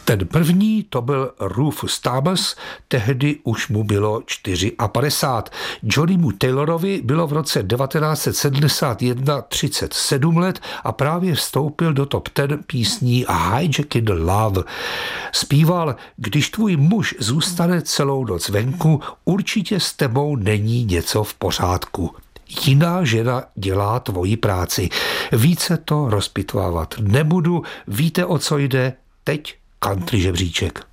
Ten první to byl Rufus Thomas, tehdy už mu bylo 54. Johnnymu Taylorovi bylo v roce 1971 37 let a právě vstoupil do top 10 písní Hijacking Love. Zpíval: když tvůj muž zůstane celou noc venku, určitě s tebou není něco v pořádku. Jiná žena dělá tvoji práci. Více to rozpitvávat nebudu, víte, o co jde, teď country žebříček.